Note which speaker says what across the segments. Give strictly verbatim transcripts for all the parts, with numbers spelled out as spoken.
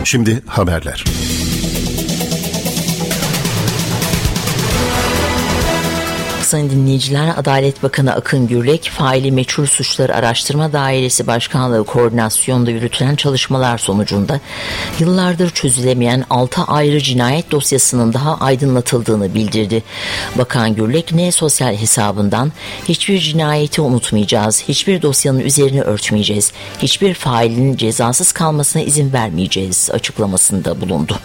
Speaker 1: Şimdi haberler.
Speaker 2: Sayın dinleyiciler, Adalet Bakanı Akın Gürlek, faili meçhul suçları araştırma dairesi başkanlığı koordinasyonunda yürütülen çalışmalar sonucunda yıllardır çözülemeyen altı ayrı cinayet dosyasının daha aydınlatıldığını bildirdi. Bakan Gürlek, ne sosyal hesabından hiçbir cinayeti unutmayacağız, hiçbir dosyanın üzerini örtmeyeceğiz, hiçbir failin cezasız kalmasına izin vermeyeceğiz açıklamasında bulundu.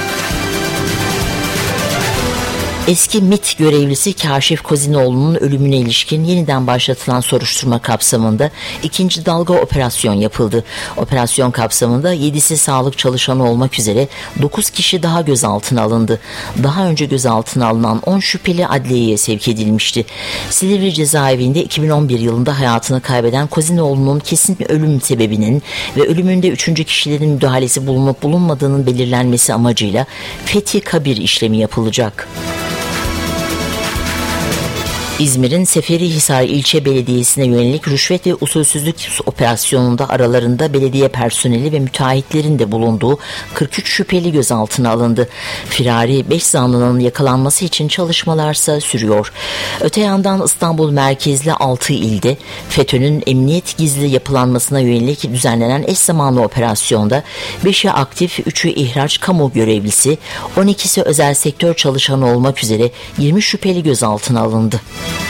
Speaker 2: Eski MİT görevlisi Kaşif Kozinoğlu'nun ölümüne ilişkin yeniden başlatılan soruşturma kapsamında ikinci dalga operasyon yapıldı. Operasyon kapsamında yedisi sağlık çalışanı olmak üzere dokuz kişi daha gözaltına alındı. Daha önce gözaltına alınan on şüpheli adliyeye sevk edilmişti. Silivri cezaevinde iki bin on bir yılında hayatını kaybeden Kozinoğlu'nun kesin ölüm sebebinin ve ölümünde üçüncü kişilerin müdahalesi bulunup bulunmadığının belirlenmesi amacıyla fethi kabir işlemi yapılacak. İzmir'in Seferihisar İlçe Belediyesi'ne yönelik rüşvet ve usulsüzlük operasyonunda aralarında belediye personeli ve müteahhitlerin de bulunduğu kırk üç şüpheli gözaltına alındı. Firari beş zanlının yakalanması için çalışmalarsa sürüyor. Öte yandan İstanbul merkezli altı ilde FETÖ'nün emniyet gizli yapılanmasına yönelik düzenlenen eş zamanlı operasyonda beşi aktif, üçü ihraç kamu görevlisi, on ikisi özel sektör çalışanı olmak üzere yirmi şüpheli gözaltına alındı.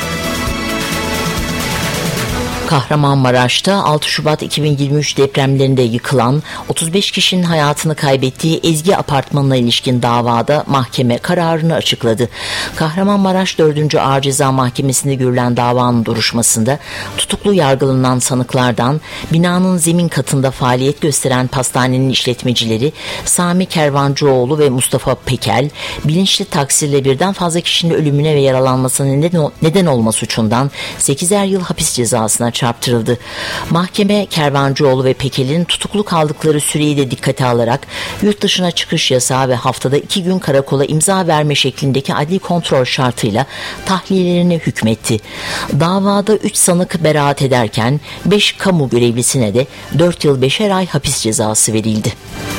Speaker 2: Kahramanmaraş'ta altı Şubat iki bin yirmi üç depremlerinde yıkılan otuz beş kişinin hayatını kaybettiği Ezgi Apartmanı'na ilişkin davada mahkeme kararını açıkladı. Kahramanmaraş dördüncü Ağır Ceza Mahkemesi'nde görülen davanın duruşmasında tutuklu yargılanan sanıklardan binanın zemin katında faaliyet gösteren pastanenin işletmecileri Sami Kervancıoğlu ve Mustafa Pekel bilinçli taksirle birden fazla kişinin ölümüne ve yaralanmasına neden, neden olma suçundan sekizer yıl hapis cezasına çarptırıldı. Mahkeme Kervancıoğlu ve Pekel'in tutuklu kaldıkları süreyi de dikkate alarak yurt dışına çıkış yasağı ve haftada iki gün karakola imza verme şeklindeki adli kontrol şartıyla tahliyelerini hükmetti. Davada üç sanık beraat ederken beş kamu görevlisine de dört yıl beşer ay hapis cezası verildi.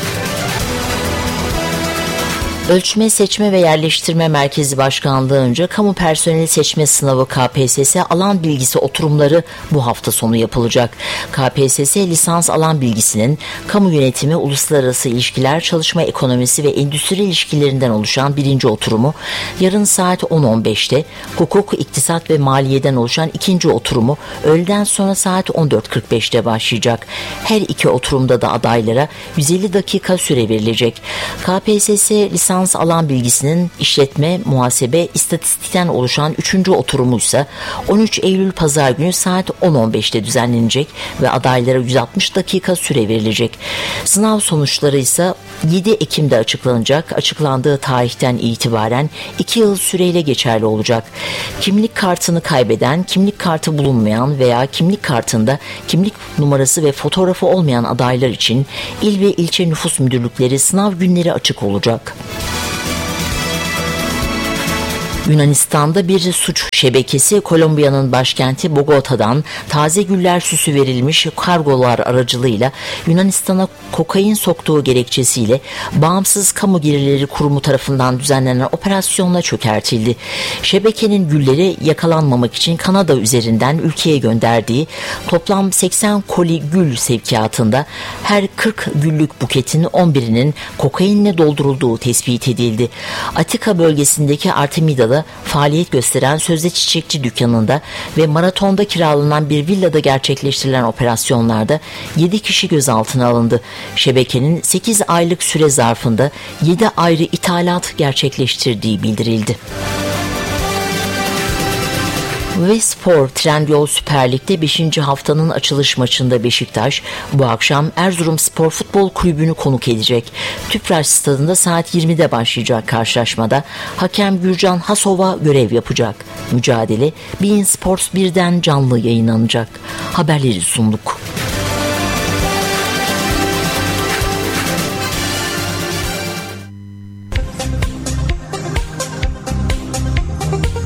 Speaker 2: Ölçme, Seçme ve Yerleştirme Merkezi Başkanlığı'nca Kamu Personeli Seçme Sınavı K P S S alan bilgisi oturumları bu hafta sonu yapılacak. K P S S lisans alan bilgisinin kamu yönetimi, uluslararası ilişkiler, çalışma ekonomisi ve endüstri ilişkilerinden oluşan birinci oturumu yarın saat on on beşte, hukuk, iktisat ve maliyeden oluşan ikinci oturumu öğleden sonra saat on dört kırk beşte başlayacak. Her iki oturumda da adaylara yüz elli dakika süre verilecek. K P S S lisans alan bilgisinin işletme, muhasebe, istatistikten oluşan üçüncü oturumuysa on üç Eylül Pazar günü saat on on beşte düzenlenecek ve adaylara yüz altmış dakika süre verilecek. Sınav sonuçları ise yedi Ekim'de açıklanacak. Açıklandığı tarihten itibaren iki yıl süreyle geçerli olacak. Kimlik kartını kaybeden, kimlik kartı bulunmayan veya kimlik kartında kimlik numarası ve fotoğrafı olmayan adaylar için il ve ilçe nüfus müdürlükleri sınav günleri açık olacak. Yunanistan'da bir suç şebekesi Kolombiya'nın başkenti Bogota'dan taze güller süsü verilmiş kargolar aracılığıyla Yunanistan'a kokain soktuğu gerekçesiyle Bağımsız Kamu Gelirleri Kurumu tarafından düzenlenen operasyonla çökertildi. Şebekenin gülleri yakalanmamak için Kanada üzerinden ülkeye gönderdiği toplam seksen koli gül sevkiyatında her kırk güllük buketin on birinin kokainle doldurulduğu tespit edildi. Atika bölgesindeki Artemida'da faaliyet gösteren Sözde Çiçekçi dükkanında ve Maraton'da kiralanan bir villada gerçekleştirilen operasyonlarda yedi kişi gözaltına alındı. Şebekenin sekiz aylık süre zarfında yedi ayrı ithalat gerçekleştirdiği bildirildi. Ve spor, Trendyol Süper Lig'de beşinci haftanın açılış maçında Beşiktaş bu akşam Erzurumspor Futbol Kulübü'nü konuk edecek. Tüpraş Stadı'nda saat yirmide başlayacak karşılaşmada hakem Gürcan Hasova görev yapacak. Mücadele beIN Sports birden canlı yayınlanacak. Haberleri sunduk.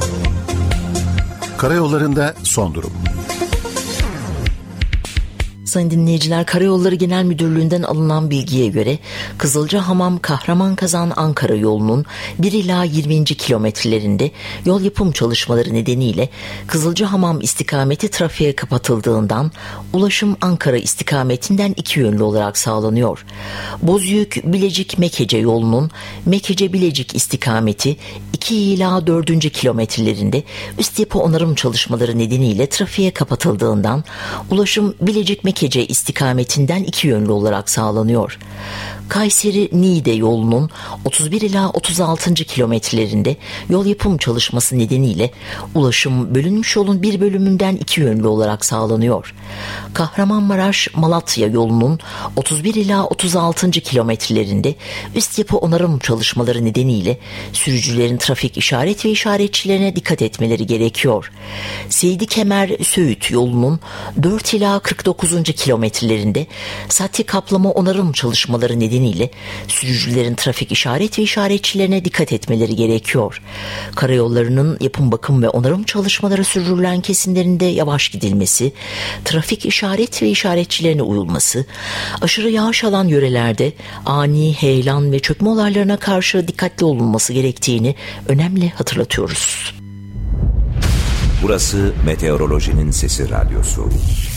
Speaker 1: Karayollarında son durum.
Speaker 2: sayın dinleyiciler, Karayolları Genel Müdürlüğü'nden alınan bilgiye göre Kızılcahamam Kahramanmazan Ankara yolunun bir ila yirminci kilometrelerinde yol yapım çalışmaları nedeniyle Kızılcahamam istikameti trafiğe kapatıldığından ulaşım Ankara istikametinden iki yönlü olarak sağlanıyor. Bozüyük Bilecik Mekece yolunun Mekece Bilecik istikameti iki ila dördüncü kilometrelerinde üst yapı onarım çalışmaları nedeniyle trafiğe kapatıldığından ulaşım Bilecik Mekece istikametinden iki yönlü olarak sağlanıyor. Kayseri Niğde yolunun otuz bir ila otuz altıncı kilometrelerinde yol yapım çalışması nedeniyle ulaşım bölünmüş yolun bir bölümünden iki yönlü olarak sağlanıyor. Kahramanmaraş Malatya yolunun otuz bir ila otuz altıncı kilometrelerinde üst yapı onarım çalışmaları nedeniyle sürücülerin trafik işaret ve işaretçilerine dikkat etmeleri gerekiyor. Seydi Kemer Söğüt yolunun dört ila kırk dokuzuncu kilometrelerinde sati kaplama onarım çalışmaları nedeniyle sürücülerin trafik işaret ve işaretçilerine dikkat etmeleri gerekiyor. Karayollarının yapım bakım ve onarım çalışmaları sürdürülen kesimlerinde yavaş gidilmesi, trafik işaret ve işaretçilerine uyulması, aşırı yağış alan yörelerde ani heyelan ve çökme olaylarına karşı dikkatli olunması gerektiğini önemli hatırlatıyoruz.
Speaker 1: Burası Meteorolojinin Sesi Radyosu.